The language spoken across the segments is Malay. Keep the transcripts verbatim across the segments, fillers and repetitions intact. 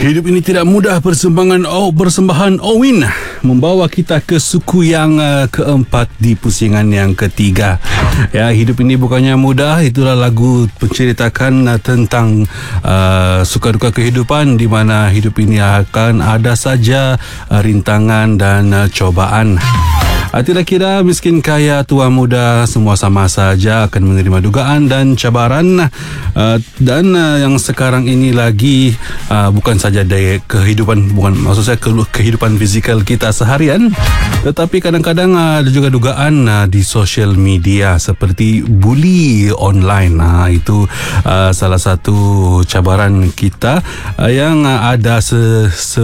Hidup ini tidak mudah. Persembahan oh, persembahan Owin membawa kita ke suku yang uh, keempat di pusingan yang ketiga. Ya, hidup ini bukannya mudah. Itulah lagu menceritakan uh, tentang uh, suka duka kehidupan, di mana hidup ini akan ada saja uh, rintangan dan uh, cobaan. Uh, tidak kira miskin kaya tua muda, semua sama saja akan menerima dugaan dan cabaran. Uh, dan uh, yang sekarang ini lagi uh, bukan saja dari kehidupan, bukan maksud saya ke, kehidupan fizikal kita seharian, tetapi kadang-kadang uh, ada juga dugaan uh, di social media seperti bully online. Nah, itu uh, salah satu cabaran kita uh, yang uh, ada se, se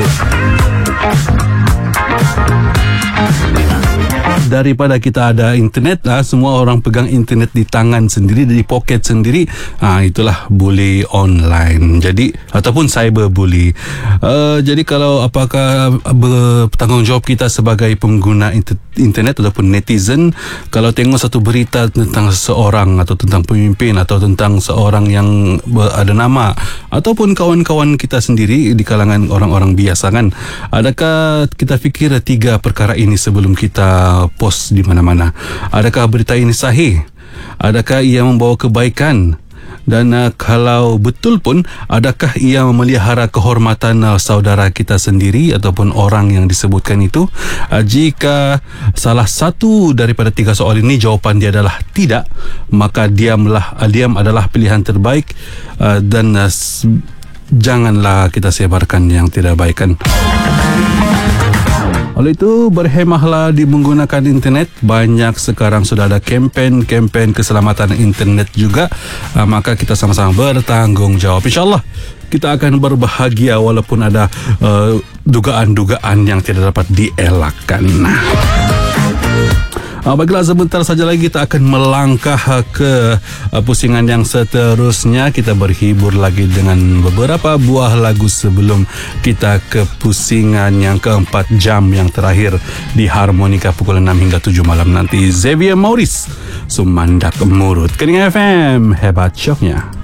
daripada kita ada internet, ah, semua orang pegang internet di tangan sendiri, di poket sendiri. Ah, itulah bully online. Jadi ataupun cyber bully. Uh, jadi kalau apakah bertanggungjawab kita sebagai pengguna internet ataupun netizen, kalau tengok satu berita tentang seseorang atau tentang pemimpin atau tentang seorang yang ada nama ataupun kawan-kawan kita sendiri di kalangan orang-orang biasa, kan, adakah kita fikir tiga perkara ini sebelum kita post di mana-mana? Adakah berita ini sahih? Adakah ia membawa kebaikan? Dan uh, kalau betul pun, adakah ia memelihara kehormatan uh, saudara kita sendiri ataupun orang yang disebutkan itu? Uh, jika salah satu daripada tiga soal ini jawapan dia adalah tidak, maka diamlah, uh, diam adalah pilihan terbaik, uh, dan uh, janganlah kita sebarkan yang tidak baik, kan. Oleh itu, berhemahlah di menggunakan internet. Banyak sekarang sudah ada kempen-kempen keselamatan internet juga. uh, Maka kita sama-sama bertanggungjawab. InsyaAllah kita akan berbahagia walaupun ada uh, dugaan-dugaan yang tidak dapat dielakkan. Uh, baiklah, sebentar saja lagi kita akan melangkah ke uh, pusingan yang seterusnya. Kita berhibur lagi dengan beberapa buah lagu sebelum kita ke pusingan yang keempat, jam yang terakhir di Harmonika pukul enam hingga tujuh malam nanti. Xavier Maurice, Sumandak Murut, Kening F M, hebat syoknya.